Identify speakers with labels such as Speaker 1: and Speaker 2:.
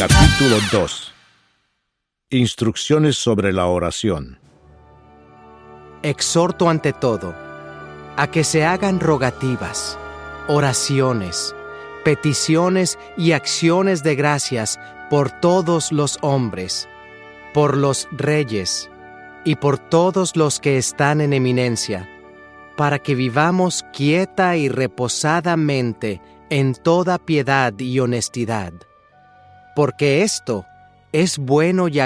Speaker 1: Capítulo 2. Instrucciones sobre la oración.
Speaker 2: Exhorto ante todo a que se hagan rogativas, oraciones, peticiones y acciones de gracias por todos los hombres, por los reyes y por todos los que están en eminencia, para que vivamos quieta y reposadamente en toda piedad y honestidad. Porque esto es bueno y